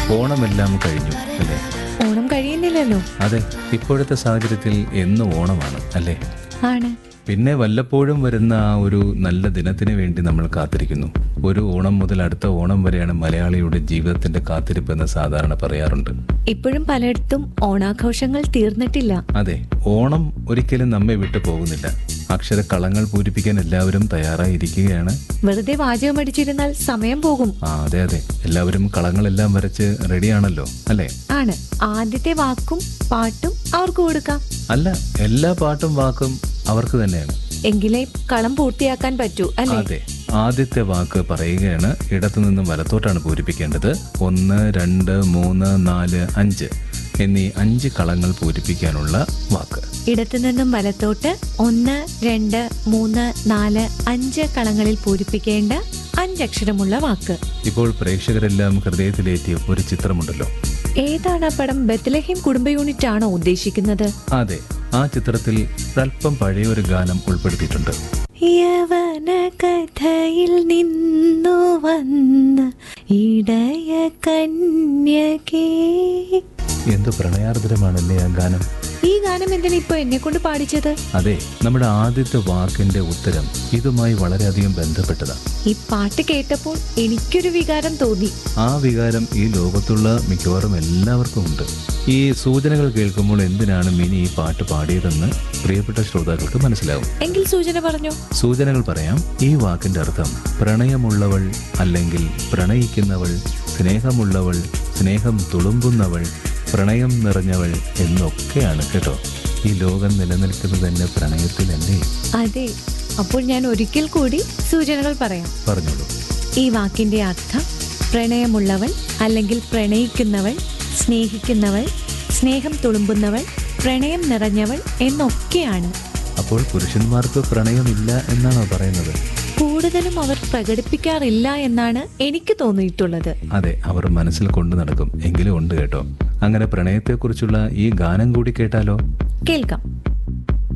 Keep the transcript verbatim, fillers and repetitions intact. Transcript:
ഓണമെല്ലാം കഴിഞ്ഞു അല്ലേ? ഓണം കഴിയുന്നില്ലല്ലോ. അതെ, ഇപ്പോഴത്തെ സാഹചര്യത്തിൽ എന്നും ഓണമാണ് അല്ലേ? ആണ്. പിന്നെ വല്ലപ്പോഴും വരുന്ന ആ ഒരു നല്ല ദിനത്തിന് വേണ്ടി നമ്മൾ കാത്തിരിക്കുന്നു. ഒരു ഓണം മുതൽ അടുത്ത ഓണം വരെയാണ് മലയാളിയുടെ ജീവിതത്തിന്റെ കാത്തിരിപ്പ് എന്ന് സാധാരണ പറയാറുണ്ട്. ഇപ്പോഴും പലയിടത്തും ഓണാഘോഷങ്ങൾ തീർന്നിട്ടില്ല. അതെ, ഓണം ഒരിക്കലും നമ്മെ വിട്ടു പോകുന്നില്ല. അക്ഷരക്കളങ്ങൾ പൂരിപ്പിക്കാൻ എല്ലാവരും തയ്യാറായിരിക്കുകയാണ്. വെറുതെ വാചകം അടിച്ചിരുന്നാൽ സമയം പോകും. ആ അതെ അതെ, എല്ലാവരും കളങ്ങളെല്ലാം വരച്ച് റെഡിയാണല്ലോ അല്ലേ? ആണ്. ആദ്യത്തെ വാക്കും പാട്ടും അവർക്ക് കൊടുക്കാം. അല്ല, എല്ലാ പാട്ടും വാക്കും അവർക്ക് തന്നെയാണ്. എങ്കിലേ കളം പൂർത്തിയാക്കാൻ പറ്റൂ അല്ലേ? അതെ, ആദ്യത്തെ വാക്ക് പറയുകയാണ്. ഇടത്തു നിന്നും വലത്തോട്ടാണ് പൂരിപ്പിക്കേണ്ടത്. ഒന്ന്, രണ്ട്, മൂന്ന്, നാല്, അഞ്ച് എന്നീ അഞ്ച് കളങ്ങൾ പൂരിപ്പിക്കാനുള്ള വാക്ക്. ഇടത്തു നിന്നും വലത്തോട്ട് ഒന്ന്, രണ്ട്, മൂന്ന്, നാല്, അഞ്ച് കളങ്ങളിൽ പൂരിപ്പിക്കേണ്ട അഞ്ചക്ഷരമുള്ള വാക്ക്. ഇപ്പോൾ പ്രേക്ഷകരെല്ലാം ഹൃദയത്തിലേറ്റിയ ഒരു ചിത്രമുണ്ടല്ലോ. ഏതാണ് ആ പടം? ബത്ലഹേം കുടുംബ യൂണിറ്റ് ആണോ ഉദ്ദേശിക്കുന്നത്? അതെ, ആ ചിത്രത്തിൽ ഒരല്പം പഴയൊരു ഗാനം ഉൾപ്പെടുത്തിയിട്ടുണ്ട്. യവന കഥയിൽ നിന്നു വന്ന ഇടയ കന്യകേ. എന്ത് പ്രണയാർദ്രമാണല്ലേ ആ ഗാനം. ഈ ഗാനം എന്തിനാ ഇപ്പൊ എന്നെ കൊണ്ട് പാടിച്ചത്? അതെ, നമ്മുടെ ആദ്യത്തെ വാക്കിന്റെ ഉത്തരം ഇതുമായി വളരെയധികം ബന്ധപ്പെട്ടതാണ്. ഈ പാട്ട് കേട്ടപ്പോൾ എനിക്കൊരു വികാരം തോന്നി. ആ വികാരം ഈ ലോകത്തുള്ള മിക്കവാറും എല്ലാവർക്കും ഉണ്ട്. ഈ സൂചനകൾ കേൾക്കുമ്പോൾ എന്തിനാണ് മിനി ഈ പാട്ട് പാടിയതെന്ന് പ്രിയപ്പെട്ട ശ്രോതാക്കൾക്ക് മനസ്സിലാവും. എങ്കിൽ സൂചന പറഞ്ഞോ. സൂചനകൾ പറയാം. ഈ വാക്കിന്റെ അർത്ഥം പ്രണയമുള്ളവൾ, അല്ലെങ്കിൽ പ്രണയിക്കുന്നവൾ, സ്നേഹമുള്ളവൾ, സ്നേഹം തുളുമ്പുന്നവൾ, പ്രണയം നിറഞ്ഞവൾ എന്നൊക്കെയാണ് കേട്ടോ. ഈ ലോകം നിലനിൽക്കുന്നത് തന്നെ പ്രണയത്തിലല്ലേ? അതെ. അപ്പോൾ ഞാൻ ഒരിക്കൽ കൂടി സൂചനകൾ പറയാം. പറഞ്ഞോളൂ. ഈ വാക്കിന്റെ അർത്ഥം പ്രണയമുള്ളവൾ, അല്ലെങ്കിൽ പ്രണയിക്കുന്നവൾ, സ്നേഹിക്കുന്നവൾ, സ്നേഹം തുളുമ്പുന്നവൾ, പ്രണയം നിറഞ്ഞവൾ എന്നൊക്കെയാണ്. അപ്പോൾ പുരുഷന്മാർക്ക് പ്രണയമില്ല എന്നാണോ പറയുന്നത്? കൂടുതലും അവർ പ്രകടിപ്പിക്കാറില്ല എന്നാണ് എനിക്ക് തോന്നിയിട്ടുള്ളത്. അതെ, അവർ മനസ്സിൽ കൊണ്ടു നടക്കും. എങ്കിലും ഉണ്ട് കേട്ടോ. അങ്ങനെ പ്രണയത്തെക്കുറിച്ചുള്ള ഈ ഗാനം കൂടി കേട്ടാലോ? കേൾക്കാം.